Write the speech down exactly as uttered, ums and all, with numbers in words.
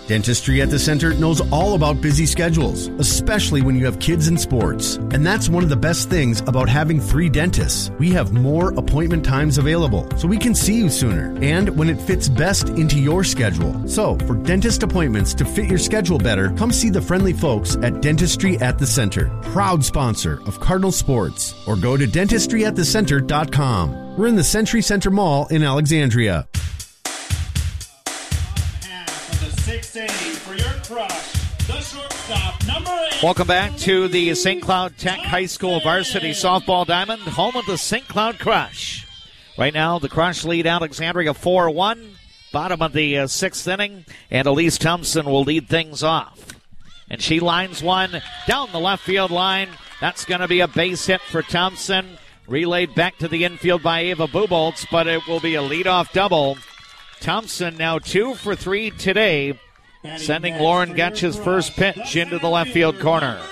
Dentistry at the Center knows all about busy schedules, especially when you have kids in sports. And that's one of the best things about having three dentists. We have more appointment times available, so we can see you sooner and when it fits best into your schedule. So, for dentist appointments to fit your schedule better, come see the friendly folks at Dentistry at the Center, proud sponsor of Cardinal Sports, or go to dentistry at the center dot com. We're in the Century Center Mall in Alexandria. six eighty for your crush, the shortstop, number eight. Welcome back to the Saint Cloud Tech High School Varsity Softball Diamond, home of the Saint Cloud Crush. Right now, the Crush lead Alexandria four one, bottom of the uh, sixth inning, and Elise Thompson will lead things off. And she lines one down the left field line. That's going to be a base hit for Thompson. Relayed back to the infield by Ava Buboltz, but it will be a leadoff double. Thompson now two for three today, sending Lauren Getch's first pitch into the left field corner.